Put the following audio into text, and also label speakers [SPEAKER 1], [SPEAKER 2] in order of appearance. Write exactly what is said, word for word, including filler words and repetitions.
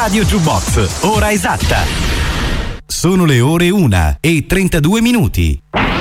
[SPEAKER 1] Radio Jukebox, ora esatta. Sono le ore una e trentadue minuti.